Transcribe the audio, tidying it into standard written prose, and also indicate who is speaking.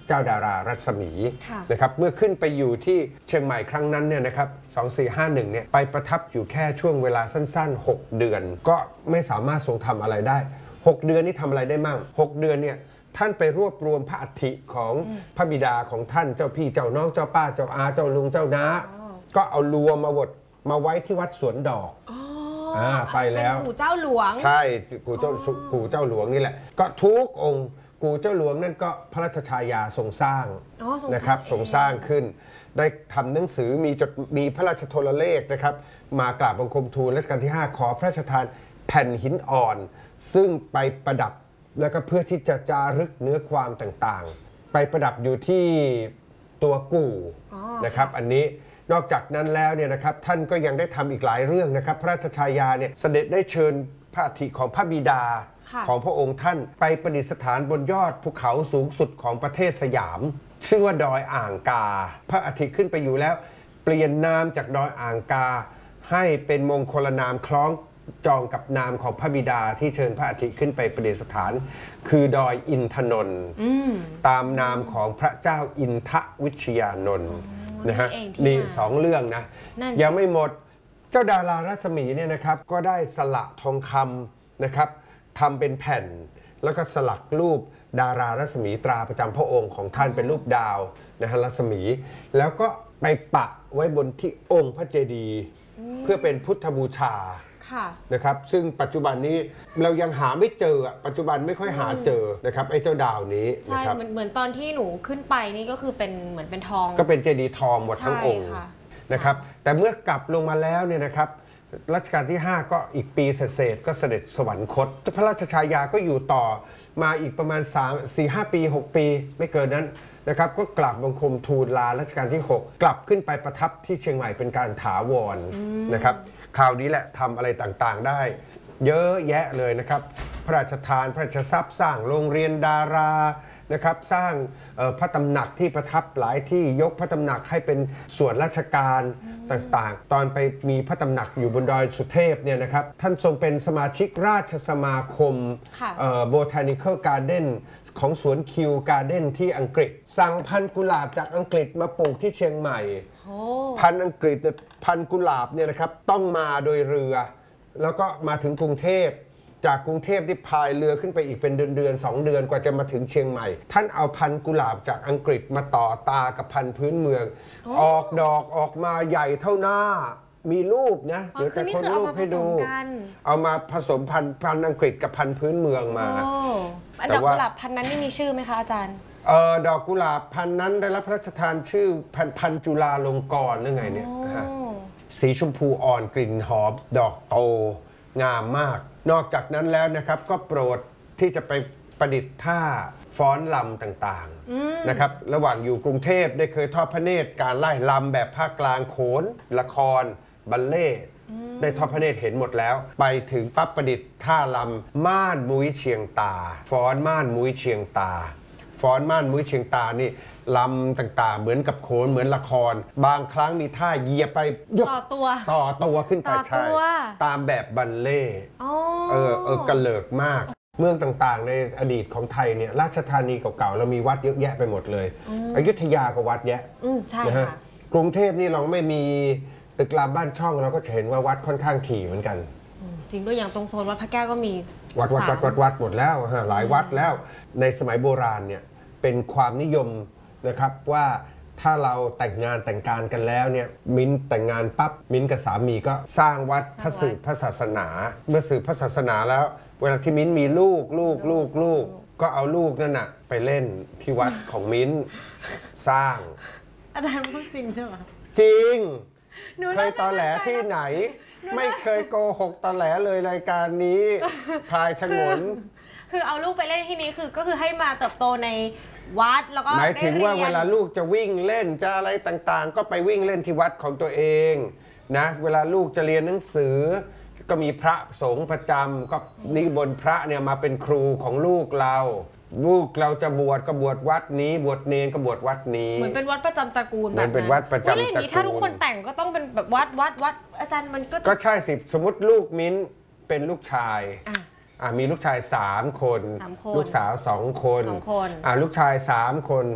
Speaker 1: เจ้าดารารัศมีนะครับเมื่อขึ้นไปอยู่ที่เชียงใหม่ครั้งนั้นเนี่ยนะครับ2451เนี่ยไปประทับอยู่แค่ช่วงเวลาสั้นๆ6 เดือนก็ไม่สามารถทรงทำอะไรได้6 เดือนนี้ทำอะไรได้มั่ง6 เดือนเนี่ยท่านไปรวบรวมพระอัฐิของพระบิดาของท่านเจ้าพี่เจ้าน้องเจ้าป้าเจ้าอาเจ้าลุงเจ้าน้าก็เอารวมมาไว้ที่วัดสวนดอกไปแล้ว
Speaker 2: กู่เจ้าหลวง
Speaker 1: ใช่กู่เจ้าหลวงนี่แหละก็ทุกองค์กู่เจ้าหลวงนั่นก็พระราชฉายาทรงสร้างนะครับทรงสร้างขึ้นได้ทำหนังสือมีพระราชโทรเลขนะครับมากราบบังคมทูลรัชกาลที่5ขอพระราชทานแผ่นหินอ่อนซึ่งไปประดับแล้วก็เพื่อที่จะจารึกเนื้อความต่างๆไปประดับอยู่ที่ตัวกู่นะครับอันนี้นอกจากนั้นแล้วเนี่ยนะครับท่านก็ยังได้ทำอีกหลายเรื่องนะครับพระราชฉายาเนี่ยเสด็จได้เชิญพระอัฐิของพระบิดาของพระองค์ท่านไปประดิษฐานบนยอดภูเขาสูงสุดของประเทศสยามชื่อว่าดอยอ่างกาพระอัฐิขึ้นไปอยู่แล้วเปลี่ยนนามจากดอยอ่างกาให้เป็นมงคลนามคล้องจองกับนามของพระบิดาที่เชิญพระอัฐิขึ้นไปประดิษฐานคือดอยอินทนนท์ตามนามของพระเจ้าอินทวิชยานนท์นะฮะนี่2 เรื่องนะยังไม่หมดเจ้าดารารัศมีเนี่ยนะครับก็ได้สลักทองคำนะครับทำเป็นแผ่นแล้วก็สลักรูปดารารัศมีตราประจำพระองค์ของท่านเป็นรูปดาวนะฮะรัศมีแล้วก็ไปปักไว้บนที่องค์พระเจดีย์เพื่อเป็นพุทธบูชานะครับซึ่งปัจจุบันนี้เรายังหาไม่เจอปัจจุบันไม่ค่อยหาเจอนะครับไอ้เจ้าดาวนี้
Speaker 2: ใช่เหมือนตอนที่หนูขึ้นไปนี่ก็คือเป็นเหมือนเป็นทอง
Speaker 1: ก็เป็นเจดีย์ทองหมดทั้งองค์นะครับแต่เมื่อกลับลงมาแล้วเนี่ยนะครับรัชกาลที่5ก็อีกปีเศษก็เสด็จสวรรคตพระราชฉายาก็อยู่ต่อมาอีกประมาณ4-5 ปี 6 ปีไม่เกินนั้นนะครับก็กลับบังคมทูลลารัชกาลที่6กลับขึ้นไปประทับที่เชียงใหม่เป็นการถาวรนะครับคราวนี้แหละทำอะไรต่างๆได้เยอะแยะเลยนะครับพระราชทานพระราชทรัพย์สร้างโรงเรียนดารานะครับสร้างพระตำหนักที่ประทับหลายที่ยกพระตำหนักให้เป็นส่วนราชการต่างๆตอนไปมีพระตำหนักอยู่บนดอยสุเทพเนี่ยนะครับท่านทรงเป็นสมาชิกราชสมาคมBotanical Garden ของสวนคิวการ์เด้นที่อังกฤษสั่งพันธุ์กุหลาบจากอังกฤษมาปลูกที่เชียงใหม่พันธุ์อังกฤษพันธุ์กุหลาบเนี่ยนะครับต้องมาโดยเรือแล้วก็มาถึงกรุงเทพจากกรุงเทพที่พายเรือขึ้นไปอีกเป็นเดือน2 เดือนกว่าจะมาถึงเชียงใหม่ท่านเอาพันธุ์กุหลาบจากอังกฤษมาต่อตากับพันธุ์พื้นเมืองออกดอกออกมาใหญ่เท่าหน้ามีรูปนะเดี๋ยวจะค้นรูปให้ดูเอามาผสมพันธุ์อังกฤษกับพันธุ์พื้นเมืองมา
Speaker 2: ดอกกุหลาบพันธุ์นั้นนี่มีชื่อไหมคะอาจารย์
Speaker 1: ดอกกุหลาบพันธุ์นั้นได้รับพระราชทานชื่อพันธุ์จุฬาลงกรณ์หรือไงเนี่ยสีชมพูอ่อนกลิ่นหอมดอกโตงามมากนอกจากนั้นแล้วนะครับก็โปรดที่จะไปประดิษฐ์ท่าฟ้อนลำต่างๆนะครับระหว่างอยู่กรุงเทพได้เคยทอดพระเนตรการไล่ลำแบบภาคกลางโขนละครบัลเล่ได้ทอดพระเนตรเห็นหมดแล้วไปถึงปั๊บประดิษฐ์ท่าลำม่านมุ้ยเชียงตาฟ้อนม่านมุ้ยเชียงตาฟ้อนม่านมุ้ยเชียงตานี่ลำต่างๆเหมือนกับโขนเหมือนละครบางครั้งมีท่าเหยียบไป
Speaker 2: ต่อ
Speaker 1: ตัวขึ้นไปใช่ตามแบบบัลเล่กระเลิกมากเมืองต่างๆในอดีตของไทยเนี่ยราชธานีเก่าๆเรามีวัดเยอะแยะไปหมดเลยอยุธยาก็วัดแยะ
Speaker 2: ใช่ค่ะ
Speaker 1: กรุงเทพนี่เราไม่มีตึกรามบ้านช่องเราก็เห็นว่าวัดค่อนข้างถี่เหมือนกัน
Speaker 2: จริงด้วยอย่างตรงโซนวัดพระแก้วก็มี
Speaker 1: วัดหมดแล้วหลายวัดแล้วในสมัยโบราณเนี่ยเป็นความนิยมนะครับว่าถ้าเราแต่งงานแต่งการกันแล้วเนี่ยมิ้นแต่งงานปั๊บมิ้นกับสามีก็สร้างวัดสืบพระศาสนาเมื่อสืบพระศาสนาแล้วเวลาที่มิ้นมีลูกก็เอาลูกนั่นน่ะไปเล่นที่วัดของมิ้นสร้าง
Speaker 2: อาจารย์พูดจริงใช่ไหม
Speaker 1: จริงเคยตอแหลที่ไหนไม่เคยโกหกตอแหลเลยรายการนี้พลายฉงน
Speaker 2: คือเอาลูกไปเล่นที่นี้ก็คือให้มาเติบโตในวัดแล้วก็
Speaker 1: หมายถึงว่าเวลาลูกจะวิ่งเล่นจะอะไรต่างๆก็ไปวิ่งเล่นที่วัดของตัวเองนะเวลาลูกจะเรียนหนังสือก็มีพระสงฆ์ประจำก็นิมนต์พระเนี่ยมาเป็นครูของลูกเราจะบวชก็บวชวัดนี้บวชเนรก็บวชวัดนี้
Speaker 2: เหมือนเป็นวัดประจำตระกูล
Speaker 1: แบบเป็นวัดประจำตระกูล
Speaker 2: ถ้าทุกคนแต่งก็ต้องเป็นแบบวัดอาจารย์มัน
Speaker 1: ก็ใช่สิสมมติลูกมิ้นเป็นลูกชายมีลูกชาย3 คนลูกสาว2 คนลูกชาย3 คน